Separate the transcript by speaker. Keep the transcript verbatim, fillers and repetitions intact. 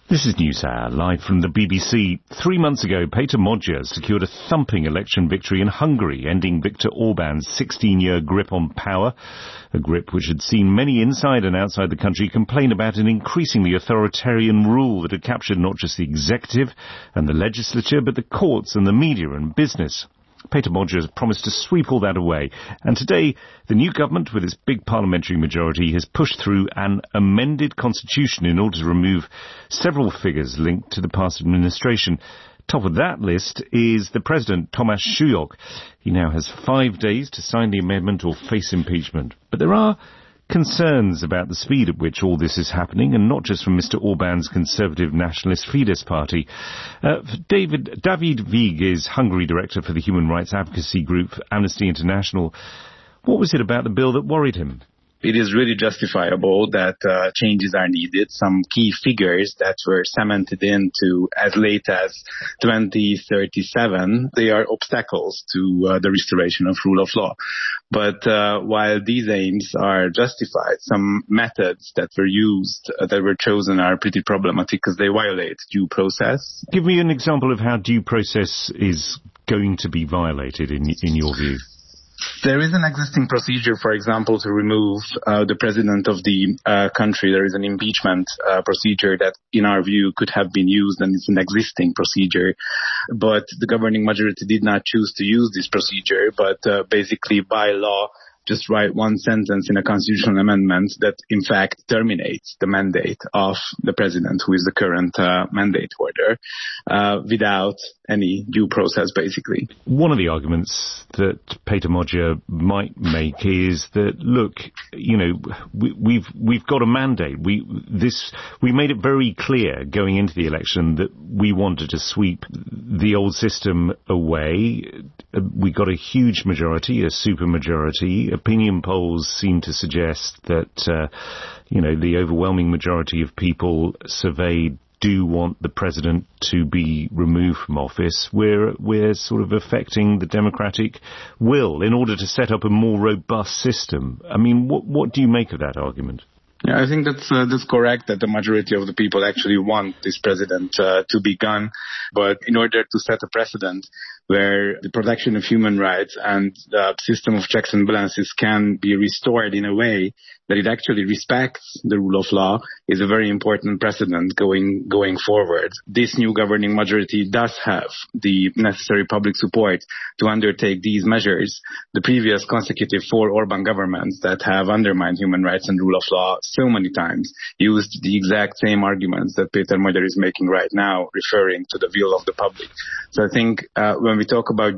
Speaker 1: This is NewsHour, live from the B B C. Three months ago, Peter Magyar secured a thumping election victory in Hungary, ending Viktor Orban's sixteen-year grip on power, a grip which had seen many inside and outside the country complain about an increasingly authoritarian rule that had captured not just the executive and the legislature, but the courts and the media and business. Peter Magyar has promised to sweep all that away, and today the new government, with its big parliamentary majority, has pushed through an amended constitution in order to remove several figures linked to the past administration. Top of that list is the president, Tomáš Šujuk. He now has five days to sign the amendment or face impeachment. But there are concerns about the speed at which all this is happening, and not just from Mister Orban's conservative nationalist Fidesz party. Uh, David David Vig is Hungary director for the human rights advocacy group Amnesty International. What was it about the bill that worried him?
Speaker 2: It is really justifiable that uh, changes are needed. Some key figures that were cemented into as late as twenty thirty-seven, they are obstacles to uh, the restoration of rule of law. But uh, while these aims are justified, some methods that were used, uh, that were chosen, are pretty problematic because they violate due process.
Speaker 1: Give me an example of how due process is going to be violated in, in your view.
Speaker 2: There is an existing procedure, for example, to remove uh, the president of the uh, country. There is an impeachment uh, procedure that, in our view, could have been used, and it's an existing procedure. But the governing majority did not choose to use this procedure, but uh, basically, by law, just write one sentence in a constitutional amendment that, in fact, terminates the mandate of the president, who is the current uh, mandate holder, uh, without any due process, basically.
Speaker 1: One of the arguments that Peter Magyar might make is that, look, you know, we, we've we've got a mandate. We this we made it very clear going into the election that we wanted to sweep the old system away. We got a huge majority, a supermajority. Opinion polls seem to suggest that, uh, you know, the overwhelming majority of people surveyed do want the president to be removed from office. We're, we're sort of affecting the democratic will in order to set up a more robust system. I mean, what, what do you make of that argument?
Speaker 2: Yeah, I think that's uh, that's correct, that the majority of the people actually want this president uh, to be gone. But in order to set a precedent where the protection of human rights and the system of checks and balances can be restored in a way that it actually respects the rule of law, is a very important precedent going going forward. This new governing majority does have the necessary public support to undertake these measures. The previous consecutive four Orban governments that have undermined human rights and rule of law so many times used the exact same arguments that Peter Magyar is making right now, referring to the will of the public. So I think uh, when we talk about